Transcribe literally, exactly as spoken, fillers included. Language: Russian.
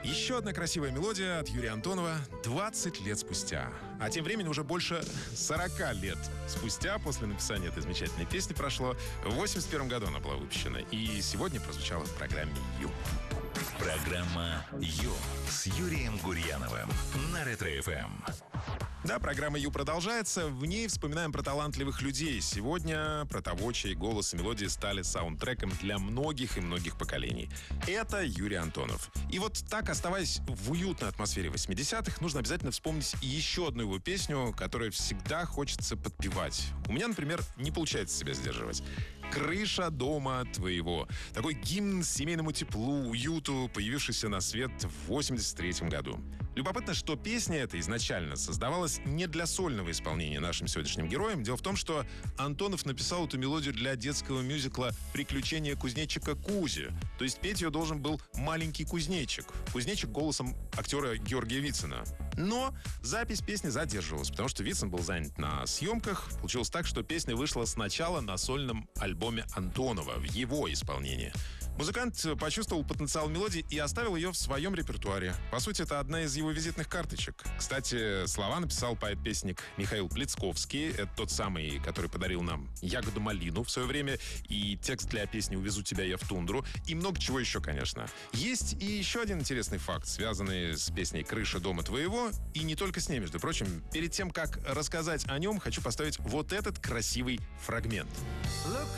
Еще одна красивая мелодия от Юрия Антонова двадцать лет спустя. А тем временем уже больше сорока лет спустя после написания этой замечательной песни прошло. В восемьдесят первом году она была выпущена. И сегодня прозвучала в программе «Ю». Программа «Ю» с Юрием Гурьяновым на Ретро-эф эм. Да, программа «Ю» продолжается. В ней вспоминаем про талантливых людей. Сегодня про того, чей голос и мелодии стали саундтреком для многих и многих поколений. Это Юрий Антонов. И вот так, оставаясь в уютной атмосфере восьмидесятых, нужно обязательно вспомнить еще одну его песню, которую всегда хочется подпевать. У меня, например, не получается себя сдерживать. «Крыша дома твоего». Такой гимн семейному теплу, уюту, появившийся на свет в восемьдесят третьем году. Любопытно, что песня эта изначально создавалась не для сольного исполнения нашим сегодняшним героем. Дело в том, что Антонов написал эту мелодию для детского мюзикла «Приключения кузнечика Кузи». То есть петь ее должен был маленький кузнечик. Кузнечик голосом актера Георгия Вицина. Но запись песни задерживалась, потому что Вицин был занят на съемках. Получилось так, что песня вышла сначала на сольном альбоме Антонова, в его исполнении. Музыкант почувствовал потенциал мелодии и оставил ее в своем репертуаре. По сути, это одна из его визитных карточек. Кстати, слова написал поэт-песник Михаил Плецковский. Это тот самый, который подарил нам «Ягоду малину» в свое время. И текст для песни «Увезу тебя я в тундру». И много чего еще, конечно. Есть и еще один интересный факт, связанный с песней «Крыша дома твоего». И не только с ней, между прочим. Перед тем, как рассказать о нем, хочу поставить вот этот красивый фрагмент. Look